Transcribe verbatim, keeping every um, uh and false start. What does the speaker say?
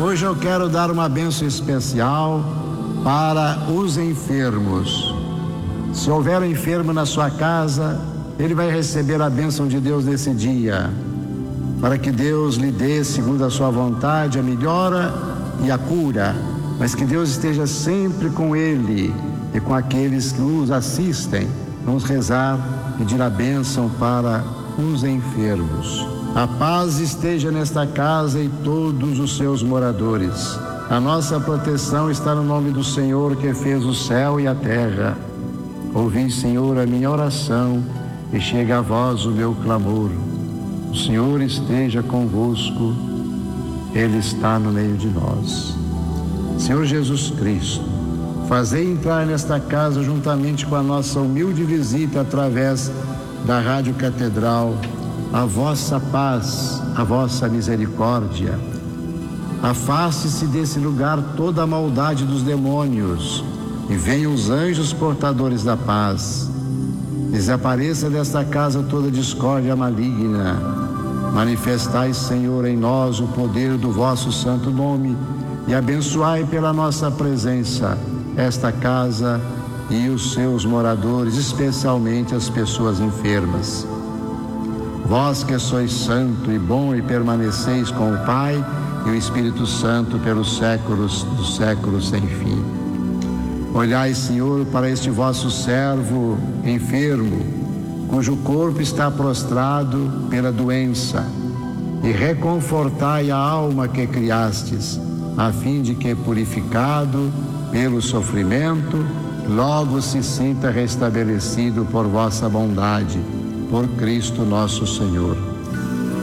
Hoje eu quero dar uma bênção especial para os enfermos. Se houver um enfermo na sua casa, ele vai receber a bênção de Deus nesse dia, para que Deus lhe dê, segundo a sua vontade, a melhora e a cura, mas que Deus esteja sempre com ele e com aqueles que os assistem. Vamos rezar, pedir a bênção para os enfermos. A paz esteja nesta casa e todos os seus moradores. A nossa proteção está no nome do Senhor, que fez o céu e a terra. Ouvi, Senhor, a minha oração e chega a vós o meu clamor. O Senhor esteja convosco, Ele está no meio de nós. Senhor Jesus Cristo, fazei entrar nesta casa, juntamente com a nossa humilde visita através da Rádio Catedral, a vossa paz, a vossa misericórdia. Afaste-se desse lugar toda a maldade dos demônios e venham os anjos portadores da paz. Desapareça desta casa toda discórdia maligna. Manifestai, Senhor, em nós o poder do vosso santo nome e abençoai pela nossa presença esta casa e os seus moradores, especialmente as pessoas enfermas. Vós que sois santo e bom e permaneceis com o Pai e o Espírito Santo pelos séculos dos séculos sem fim. Olhai, Senhor, para este vosso servo enfermo, cujo corpo está prostrado pela doença, e reconfortai a alma que criastes, a fim de que, purificado pelo sofrimento, logo se sinta restabelecido por vossa bondade, por Cristo nosso Senhor.